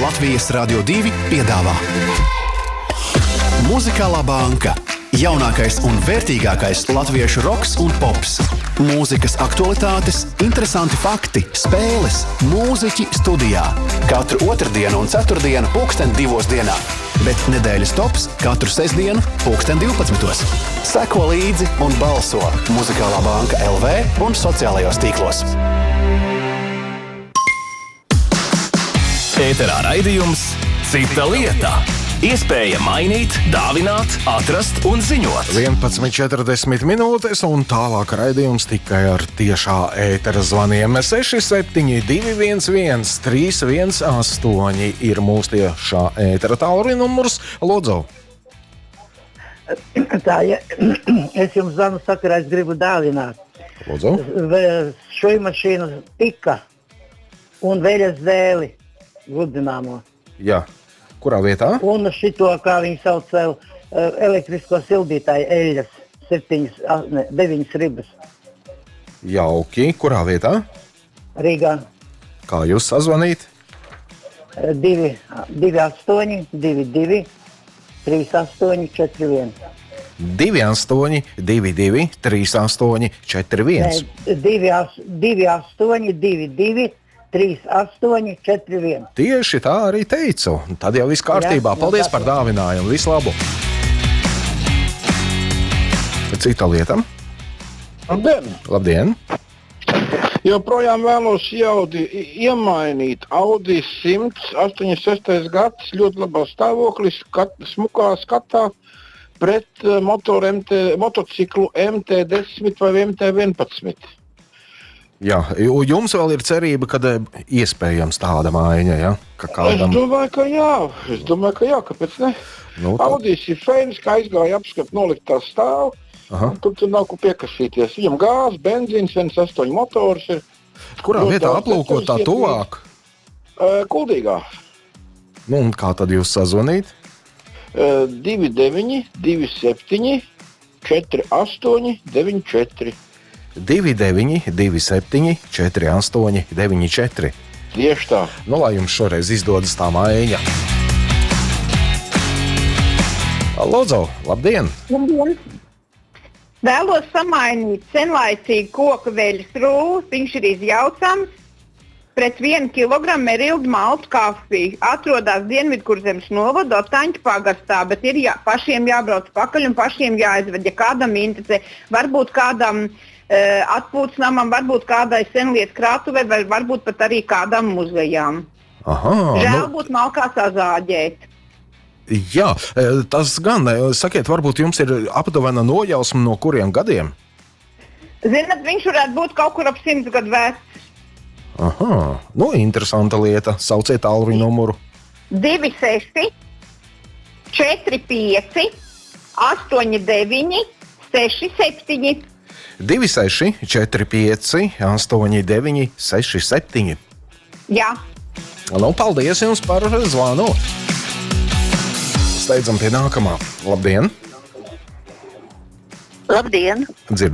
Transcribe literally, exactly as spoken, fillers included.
Latvijas Radio divi piedāvā Muzikālā banka. Jaunākais un vērtīgākais latviešu roks un pops. Mūzikas aktualitātes, interesanti fakti, spēles, mūziķi studijā. Katru otrdienu un ceturtdienu pulksten divos dienā. Bet nedēļas tops katru sestdienu pulksten divpadsmitos. Seko līdzi un balso Muzikālā banka L V un sociālajos tīklos. Ēterā raidījums Cita lieta. Iespēja mainīt, dāvināt, atrast un ziņot. vienpadsmit četrdesmit minūtes un tālāk raidījums tikai ar tiešā ētera zvaniem. seši septiņi divi viens viens trīs viens astoņi ir mūsu tiešā ētera tālruņa numurs. Lūdzu. Tā, ja es jums zvanu sakarā, es gribu dāvināt. Lūdzu. Šoju mašīnu pika un veļas dēli gludināmo. Jā. Kurā vietā? Un šito, kā viņi sauc, elektrisko sildītāju eļļas, septiņas, ne, deviņas ribas. Jauki. Kurā vietā? Rīgā. Kā jūs sazvanīt? divi astoņi divi divi trīs astoņi četri viens. divi astoņi divi divi trīs astoņi četri viens. divi astoņi divi divi trīs astoņi četri viens. Tieši tā arī teicu. Tad jau viss kārtībā. Jā, Paldies par dāvinājumu. Visu labu. Cita lieta. Labdien! Labdien! Joprojām vēlos Audi iemainīt. Audi simts astoņdesmit sestais gads, ļoti labā stāvoklī, skat, smukā skatā pret motoru M T, motociklu M T desmit vai M T vienpadsmit. Jā, jums vēl ir cerība, ka iespējams tāda maiņa, ja? Ka kādam... Es domāju, ka jā. Es domāju, ka jā, kāpēc ne? Nu, tā... Audijs ir fēns, ka aizgāja apskat noliktā stāv. Tur tur nav ko piekasīties. Viņam gāzes, benzīns, viens astoņi motors ir. Kurā vietā aplūkot tā tuvāk? Uh, Kuldīgā. Nu, un kā tad jūs sazvanīt? Uh, divi deviņi divi septiņi četri astoņi deviņi četri. divi deviņi divi septiņi četri astoņi deviņi četri. Tieši tā. Nu, lai jums šoreiz izdodas tā maiņa. Lūdzu, labdien! Labdien! Vēlos samainīt senlaicīgu koku veļas rūlu, viņš ir izjaucams, pret vienu kilogramu merildu maltu kafiju. Atrodas Dienvidkurzemes novada Otaņķa pagastā, bet ir jā, pašiem jābrauc pakaļ un pašiem jāizved. Ja kādam interesē, varbūt kādam atpūtas namam, varbūt kādai senlietu krātuvei, vai varbūt pat arī kādam muzejām. Aha, Žēl nu... būtu malkā sazāģēt. Jā, tas gan, sakiet, varbūt jums ir aptuvena nojausma no kuriem gadiem? Zinat, viņš varētu būt kaut kur ap simts gadu vecs. Aha, nu interesanta lieta. Sauciet tālruņa numuru. divi seši četri pieci astoņi deviņi seši septiņi. divi seši četri pieci astoņi deviņi seši septiņi. Jā. Nu, paldies jums par zvanu. Steidzam pie nākamā. Labdien! Labdien! Dzird